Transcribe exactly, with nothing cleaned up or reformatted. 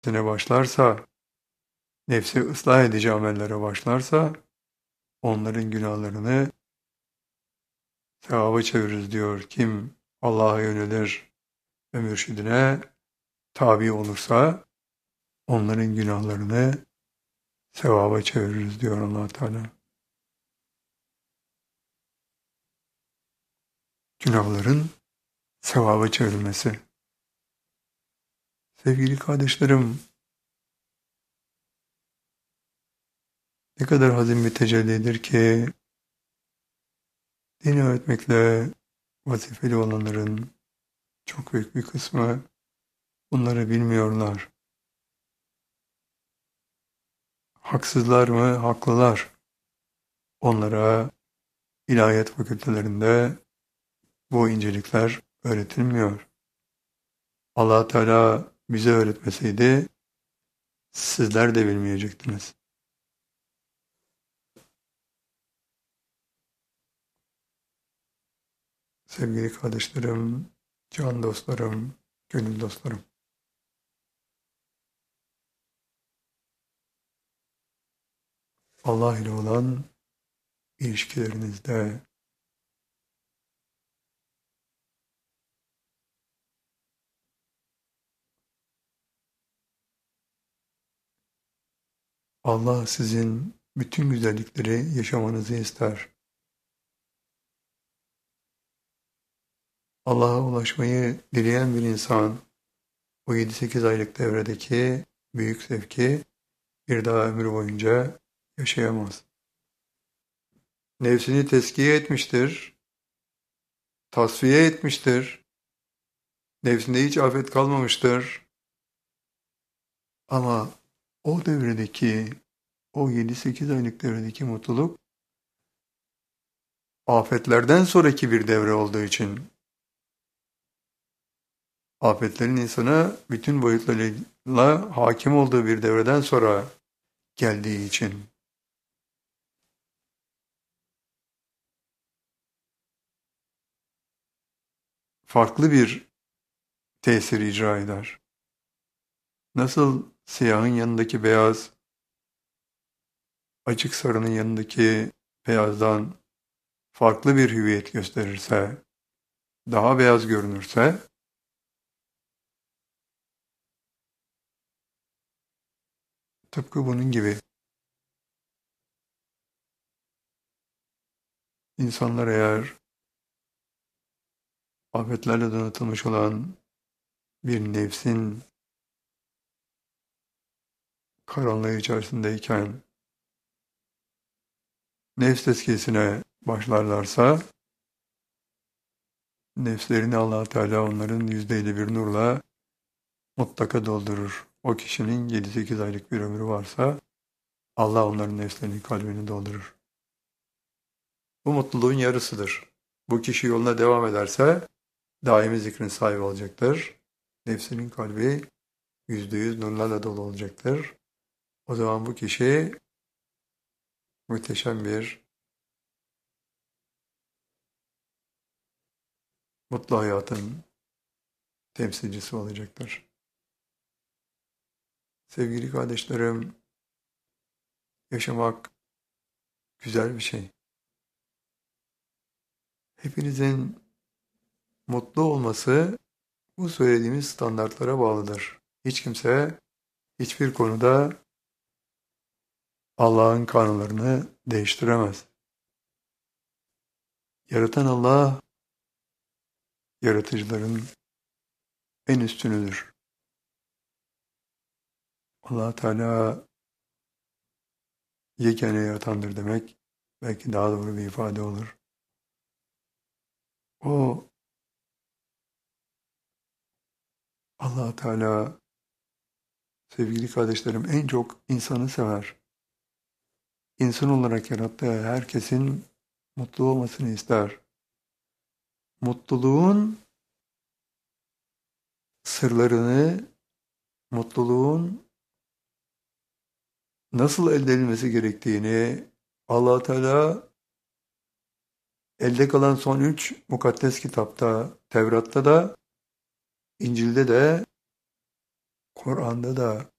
nefsine başlarsa, nefsi ıslah edici amellere başlarsa, onların günahlarını sevaba çeviririz diyor. Kim Allah'a yönelir ve mürşidine tabi olursa, onların günahlarını sevaba çeviririz diyor Allah Teala. Günahların sevaba çevrilmesi. Sevgili kardeşlerim, ne kadar hazin bir tecellidir ki dini öğretmekle vazifeli olanların çok büyük bir kısmı bunları bilmiyorlar. Haksızlar mı? Haklılar. Onlara ilahiyat fakültelerinde bu incelikler öğretilmiyor. Allah Teala bize öğretmeseydi sizler de bilmeyecektiniz. Sevgili kardeşlerim, can dostlarım, gönül dostlarım. Allah ile olan ilişkilerinizde Allah sizin bütün güzellikleri yaşamanızı ister. Allah'a ulaşmayı dileyen bir insan, o yedi sekiz aylık devredeki büyük zevki bir daha ömrü boyunca yaşayamaz. Nefsini tezkiye etmiştir, tasfiye etmiştir, nefsinde hiç afet kalmamıştır. Ama o devredeki, o yedi sekiz aylık devredeki mutluluk, afetlerden sonraki bir devre olduğu için, afetlerin insana bütün boyutlarıyla hakim olduğu bir devreden sonra geldiği için, farklı bir tesir icra eder. Nasıl siyahın yanındaki beyaz, açık sarının yanındaki beyazdan farklı bir hüviyet gösterirse, daha beyaz görünürse, tıpkı bunun gibi insanlar eğer afetlerle donatılmış olan bir nefsin karanlığı içerisindeyken nefs tezkiyesine başlarlarsa, nefslerini Allah Teala onların yüzde elli bir nurla mutlaka doldurur. O kişinin yedi sekiz aylık bir ömrü varsa Allah onların nefslerini, kalbini doldurur. Bu mutluluğun yarısıdır. Bu kişi yoluna devam ederse daimi zikrin sahibi olacaktır. Nefsinin kalbi yüzde yüz nurlarla dolu olacaktır. O zaman bu kişi muhteşem bir mutlu hayatın temsilcisi olacaktır. Sevgili kardeşlerim, yaşamak güzel bir şey. Hepinizin mutlu olması bu söylediğimiz standartlara bağlıdır. Hiç kimse hiçbir konuda Allah'ın kanunlarını değiştiremez. Yaratan Allah, yaratıcıların en üstünüdür. Allah Teala yegane yaratandır demek belki daha doğru bir ifade olur. O Allah Teala, sevgili kardeşlerim, en çok insanı sever. İnsan olarak yarattığı herkesin mutlu olmasını ister. Mutluluğun sırlarını, mutluluğun nasıl elde edilmesi gerektiğini Allah Teala elde kalan son üç mukaddes kitapta, Tevrat'ta da, İncil'de de Kur'an'da da